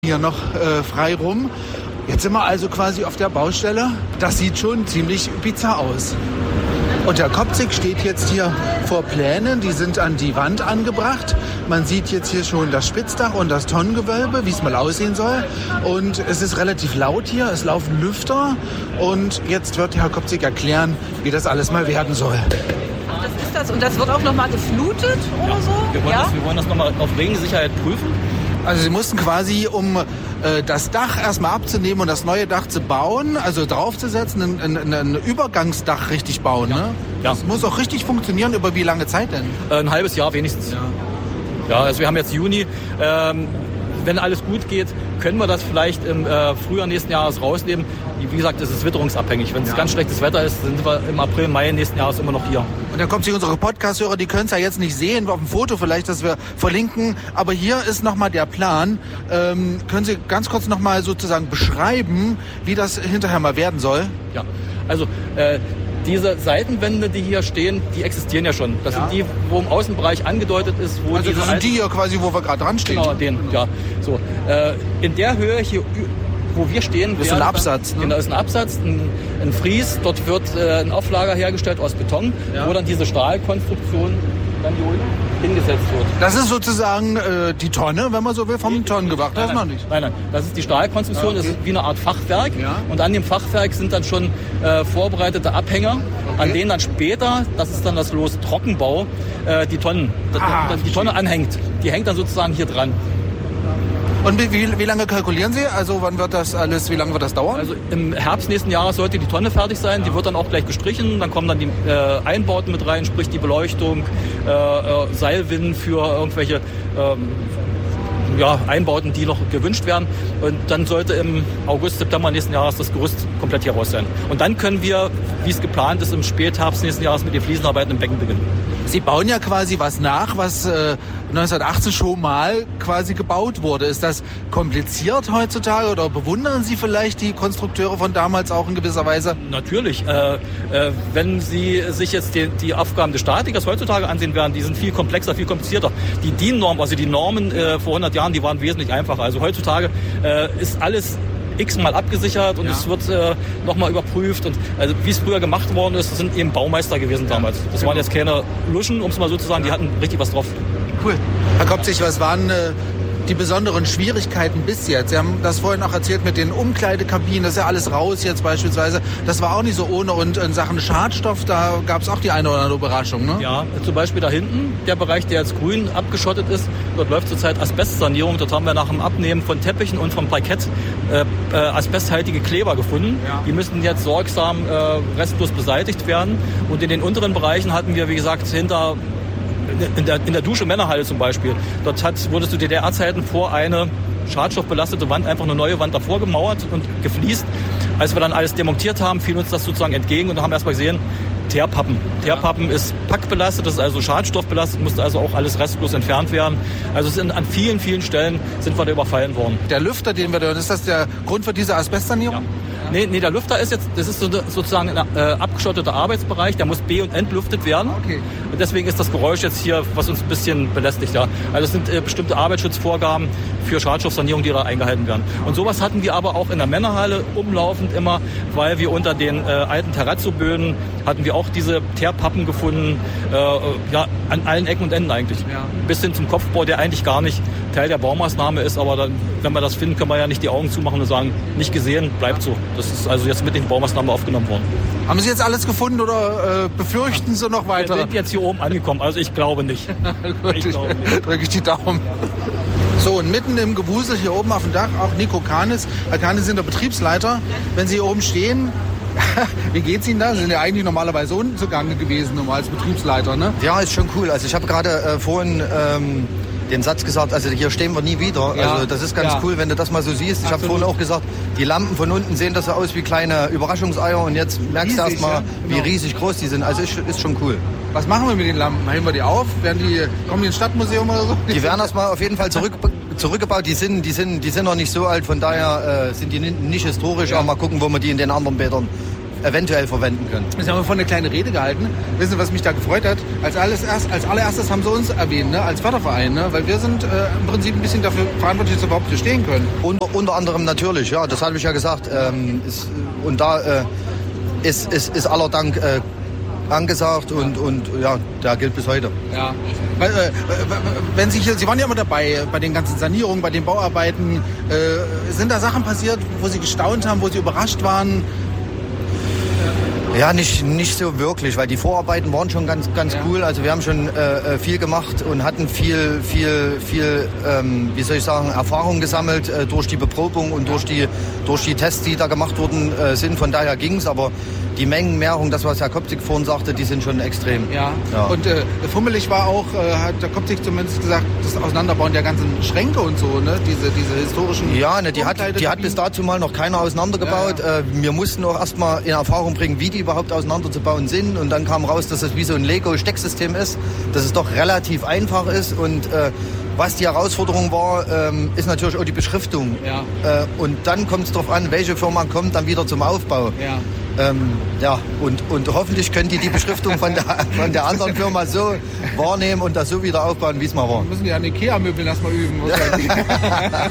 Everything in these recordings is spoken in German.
hier noch frei rum. Jetzt sind wir also quasi auf der Baustelle. Das sieht schon ziemlich bizarr aus. Und der Kopzig steht jetzt hier vor Plänen, die sind an die Wand angebracht. Man sieht jetzt hier schon das Spitzdach und das Tonnengewölbe, wie es mal aussehen soll. Und es ist relativ laut hier, es laufen Lüfter. Und jetzt wird Herr Kopzig erklären, wie das alles mal werden soll. Das ist das. Und das wird auch nochmal geflutet oder so? Wir wollen das nochmal auf Regensicherheit prüfen. Also Sie mussten quasi, um das Dach erstmal abzunehmen und das neue Dach zu bauen, also draufzusetzen, ein Übergangsdach richtig bauen, ne? Ja. Das muss auch richtig funktionieren. Über wie lange Zeit denn? Ein halbes Jahr wenigstens. Ja, also wir haben jetzt Juni. Wenn alles gut geht, können wir das vielleicht im Frühjahr nächsten Jahres rausnehmen. Wie gesagt, es ist witterungsabhängig. Wenn es ganz schlechtes Wetter ist, sind wir im April, Mai nächsten Jahres immer noch hier. Und dann kommt sich unsere Podcast-Hörer, die können es ja jetzt nicht sehen, auf dem Foto vielleicht, das wir verlinken. Aber hier ist nochmal der Plan. Können Sie ganz kurz nochmal sozusagen beschreiben, wie das hinterher mal werden soll? Ja, also diese Seitenwände, die hier stehen, die existieren ja schon. Das sind die, wo im Außenbereich angedeutet ist, wo also das sind die hier quasi, wo wir gerade dran stehen. Genau, ja. So, in der Höhe hier, wo wir stehen, das ist ein Absatz. Ne? Genau, ist ein Absatz, ein Fries. Dort wird ein Auflager hergestellt aus Beton, wo dann diese Stahlkonstruktion dann hier unten hingesetzt wird. Das ist sozusagen die Tonne, wenn man so will, vom Tonnengewacht. Das noch nicht. Nein, das ist die Stahlkonstruktion. Das ist wie eine Art Fachwerk. Ja. Und an dem Fachwerk sind dann schon vorbereitete Abhänger, an denen dann später, das ist dann das Los Trockenbau, die Tonne anhängt. Die hängt dann sozusagen hier dran. Und wie lange kalkulieren Sie? Also wann wird das alles, wie lange wird das dauern? Also im Herbst nächsten Jahres sollte die Tonne fertig sein. Die wird dann auch gleich gestrichen. Dann kommen dann die Einbauten mit rein, sprich die Beleuchtung, Seilwinden für irgendwelche Einbauten, die noch gewünscht werden. Und dann sollte im August, September nächsten Jahres das Gerüst komplett hier raus sein. Und dann können wir, wie es geplant ist, im Spätherbst nächsten Jahres mit den Fliesenarbeiten im Becken beginnen. Sie bauen ja quasi was nach, was 1918 schon mal quasi gebaut wurde. Ist das kompliziert heutzutage oder bewundern Sie vielleicht die Konstrukteure von damals auch in gewisser Weise? Natürlich. Wenn Sie sich jetzt die Aufgaben des Statikers heutzutage ansehen werden, die sind viel komplexer, viel komplizierter. Die DIN-Normen, also die Normen vor 100 Jahren, die waren wesentlich einfacher. Also heutzutage ist alles x-mal abgesichert und es wird nochmal überprüft. Und also wie es früher gemacht worden ist, das sind eben Baumeister gewesen damals. Das waren jetzt keine Luschen, um es mal so zu sagen, die hatten richtig was drauf. Cool. Herr Kopzig, was waren die besonderen Schwierigkeiten bis jetzt? Sie haben das vorhin auch erzählt mit den Umkleidekabinen, das ist ja alles raus jetzt beispielsweise. Das war auch nicht so ohne. Und in Sachen Schadstoff, da gab es auch die eine oder andere Überraschung, ne? Ja, zum Beispiel da hinten, der Bereich, der jetzt grün abgeschottet ist, dort läuft zurzeit Asbestsanierung. Dort haben wir nach dem Abnehmen von Teppichen und vom Parkett asbesthaltige Kleber gefunden. Ja. Die müssen jetzt sorgsam restlos beseitigt werden. Und in den unteren Bereichen hatten wir, wie gesagt, in der Dusche Männerhalle zum Beispiel. Dort wurde zu DDR-Zeiten vor eine schadstoffbelastete Wand einfach eine neue Wand davor gemauert und gefliest. Als wir dann alles demontiert haben, fiel uns das sozusagen entgegen und haben erstmal gesehen, Teerpappen. Teerpappen ist packbelastet, das ist also schadstoffbelastet, musste also auch alles restlos entfernt werden. Also an vielen, vielen Stellen sind wir da überfallen worden. Der Lüfter, den wir da hören, ist das der Grund für diese Asbestsanierung? Ja. Nee, der Lüfter ist jetzt, das ist sozusagen ein abgeschotteter Arbeitsbereich, der muss be- und entlüftet werden. Okay. Und deswegen ist das Geräusch jetzt hier, was uns ein bisschen belästigt. Ja. Also es sind bestimmte Arbeitsschutzvorgaben für Schadstoffsanierung, die da eingehalten werden. Und sowas hatten wir aber auch in der Männerhalle umlaufend immer, weil wir unter den alten Terrazzo-Böden hatten wir auch diese Teerpappen gefunden, an allen Ecken und Enden eigentlich. Ja. Bis hin zum Kopfbau, der eigentlich gar nicht Teil der Baumaßnahme ist, aber dann, wenn wir das finden, können wir ja nicht die Augen zumachen und sagen, nicht gesehen, bleibt so. Das ist also jetzt mit den Baumaßnahmen aufgenommen worden. Haben Sie jetzt alles gefunden oder befürchten Sie noch weiter? Wir sind jetzt hier oben angekommen, also ich glaube nicht. Gut, ich drücke ich die Daumen. So, und mitten im Gewusel hier oben auf dem Dach auch Nico Kanis. Herr Kanis sind der Betriebsleiter. Wenn Sie hier oben stehen, wie geht's Ihnen da? Sie sind ja eigentlich normalerweise unten zugange gewesen, als Betriebsleiter, ne? Ja, ist schon cool. Also ich habe gerade vorhin den Satz gesagt, also hier stehen wir nie wieder. Ja. Also das ist ganz cool, wenn du das mal so siehst. Ich habe vorhin auch gesagt, die Lampen von unten sehen das so aus wie kleine Überraschungseier und jetzt merkst du erst mal, wie riesig groß die sind. Also ist schon cool. Was machen wir mit den Lampen? Heben wir die auf? Kommen die ins Stadtmuseum oder so? Die werden erstmal auf jeden Fall zurückgebaut. Die sind noch nicht so alt, von daher sind die nicht historisch. Auch mal gucken, wo wir die in den anderen Bädern eventuell verwenden können. Wir haben vorhin eine kleine Rede gehalten. Wissen Sie, was mich da gefreut hat? Als allererstes haben sie uns erwähnt, ne? Als Förderverein, ne? Weil wir sind im Prinzip ein bisschen dafür verantwortlich, dass wir überhaupt hier stehen können. Unter anderem natürlich, ja, das habe ich ja gesagt. Und da ist aller Dank angesagt und ja, der gilt bis heute. Ja. Wenn Sie waren ja immer dabei bei den ganzen Sanierungen, bei den Bauarbeiten. Sind da Sachen passiert, wo Sie gestaunt haben, wo Sie überrascht waren? Ja, nicht so wirklich, weil die Vorarbeiten waren schon ganz cool. Also wir haben schon viel gemacht und hatten viel, wie soll ich sagen, Erfahrung gesammelt durch die Beprobung und durch die Tests, die da gemacht worden sind. Von daher ging's, aber die Mengenmehrung, das was Herr Kopzig vorhin sagte, die sind schon extrem. Ja. Und fummelig war auch, hat der Kopzig zumindest gesagt, das Auseinanderbauen der ganzen Schränke und so, ne? Diese historischen... Ja, ne, die hat bis dazu mal noch keiner auseinandergebaut. Ja. Wir mussten auch erstmal in Erfahrung bringen, wie die überhaupt auseinanderzubauen sind. Und dann kam raus, dass es wie so ein Lego-Stecksystem ist, dass es doch relativ einfach ist. Und was die Herausforderung war, ist natürlich auch die Beschriftung. Ja. Und dann kommt es darauf an, welche Firma kommt dann wieder zum Aufbau. Ja. Und hoffentlich können die Beschriftung von der anderen Firma so wahrnehmen und das so wieder aufbauen, wie es mal war. Wir müssen ja an Ikea-Möbeln erstmal üben. Ja.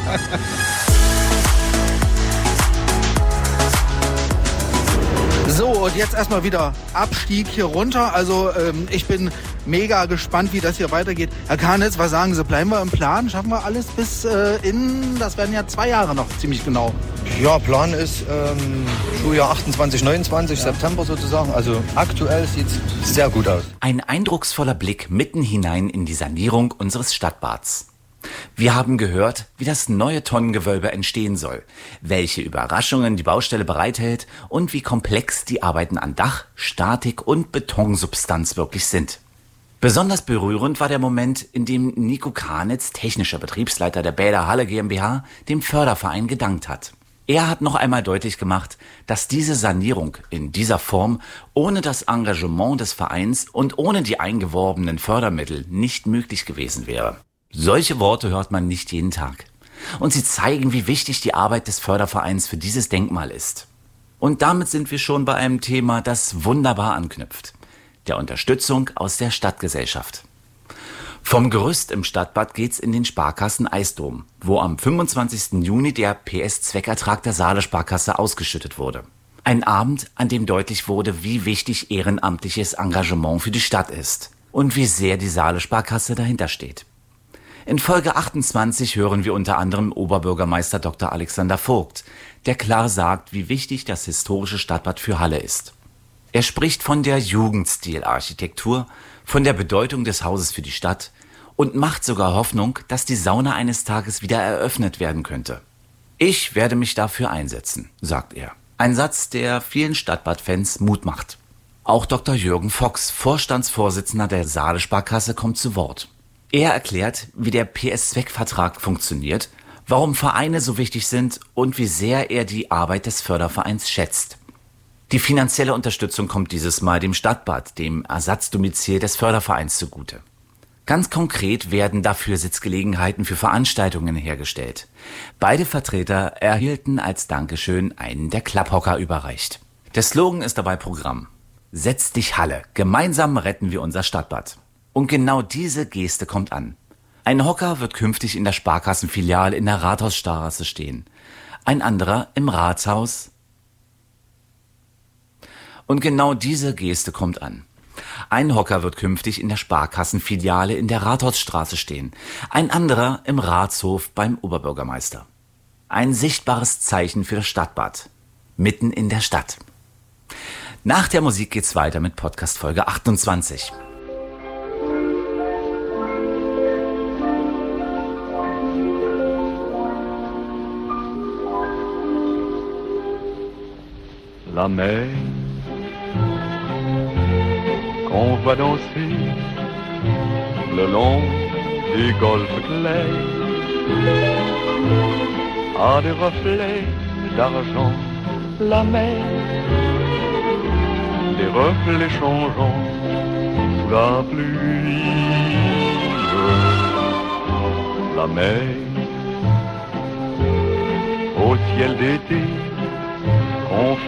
So, und jetzt erstmal wieder Abstieg hier runter. Also ich bin mega gespannt, wie das hier weitergeht. Herr Karnitz, was sagen Sie? Bleiben wir im Plan? Schaffen wir alles bis das werden ja 2 Jahre noch, ziemlich genau. Ja, Plan ist Schuljahr 28, 29, ja. September sozusagen. Also aktuell sieht es sehr gut aus. Ein eindrucksvoller Blick mitten hinein in die Sanierung unseres Stadtbads. Wir haben gehört, wie das neue Tonnengewölbe entstehen soll, welche Überraschungen die Baustelle bereithält und wie komplex die Arbeiten an Dach, Statik und Betonsubstanz wirklich sind. Besonders berührend war der Moment, in dem Nico Karnitz, technischer Betriebsleiter der Bäder Halle GmbH, dem Förderverein gedankt hat. Er hat noch einmal deutlich gemacht, dass diese Sanierung in dieser Form ohne das Engagement des Vereins und ohne die eingeworbenen Fördermittel nicht möglich gewesen wäre. Solche Worte hört man nicht jeden Tag. Und sie zeigen, wie wichtig die Arbeit des Fördervereins für dieses Denkmal ist. Und damit sind wir schon bei einem Thema, das wunderbar anknüpft. Der Unterstützung aus der Stadtgesellschaft. Vom Gerüst im Stadtbad geht's in den Sparkassen Eisdom, wo am 25. Juni der PS-Zweckertrag der Saale Sparkasse ausgeschüttet wurde. Ein Abend, an dem deutlich wurde, wie wichtig ehrenamtliches Engagement für die Stadt ist und wie sehr die Saale Sparkasse dahinter steht. In Folge 28 hören wir unter anderem Oberbürgermeister Dr. Alexander Vogt, der klar sagt, wie wichtig das historische Stadtbad für Halle ist. Er spricht von der Jugendstilarchitektur, von der Bedeutung des Hauses für die Stadt und macht sogar Hoffnung, dass die Sauna eines Tages wieder eröffnet werden könnte. Ich werde mich dafür einsetzen, sagt er. Ein Satz, der vielen Stadtbad-Fans Mut macht. Auch Dr. Jürgen Fox, Vorstandsvorsitzender der Saale Sparkasse, kommt zu Wort. Er erklärt, wie der PS-Zweckvertrag funktioniert, warum Vereine so wichtig sind und wie sehr er die Arbeit des Fördervereins schätzt. Die finanzielle Unterstützung kommt dieses Mal dem Stadtbad, dem Ersatzdomizil des Fördervereins, zugute. Ganz konkret werden dafür Sitzgelegenheiten für Veranstaltungen hergestellt. Beide Vertreter erhielten als Dankeschön einen der Klapphocker überreicht. Der Slogan ist dabei Programm. Setz dich Halle, gemeinsam retten wir unser Stadtbad. Und genau diese Geste kommt an. Ein Hocker wird künftig in der Sparkassenfiliale in der Rathausstraße stehen. Ein anderer im Ratshaus. Und genau diese Geste kommt an. Ein Hocker wird künftig in der Sparkassenfiliale in der Rathausstraße stehen. Ein anderer im Ratshof beim Oberbürgermeister. Ein sichtbares Zeichen für das Stadtbad. Mitten in der Stadt. Nach der Musik geht's weiter mit Podcast Folge 28. La mer qu'on voit danser le long des golfes clairs a des reflets d'argent. La mer, des reflets changeants sous la pluie. La mer au ciel d'été confond